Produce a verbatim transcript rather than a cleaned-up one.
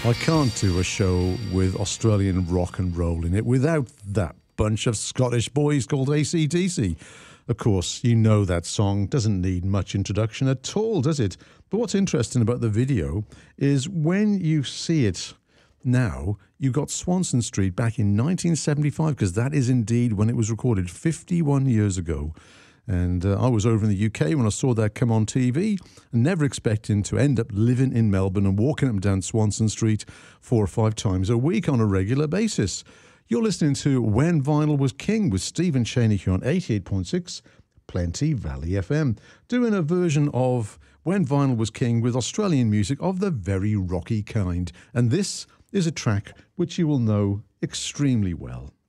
I can't do a show with Australian rock and roll in it without that bunch of Scottish boys called A C D C. Of course, you know that song doesn't need much introduction at all, does it? But what's interesting about the video is when you see it now, you got Swanson Street back in nineteen seventy-five, because that is indeed when it was recorded, fifty-one years ago. And uh, I was over in the U K when I saw that come on T V, never expecting to end up living in Melbourne and walking up and down Swanson Street four or five times a week on a regular basis. You're listening to When Vinyl Was King with Stephen Cheney here on eighty-eight point six Plenty Valley F M, doing a version of When Vinyl Was King with Australian music of the very rocky kind. And this is a track which you will know extremely well.